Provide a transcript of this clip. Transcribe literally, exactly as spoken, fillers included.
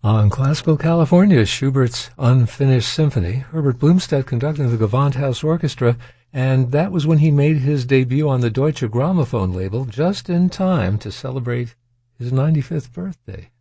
On Classical California, Schubert's Unfinished Symphony, Herbert Blumstedt conducting the Gewandhaus Orchestra, and that was when he made his debut on the Deutsche Grammophon label just in time to celebrate his ninety-fifth birthday.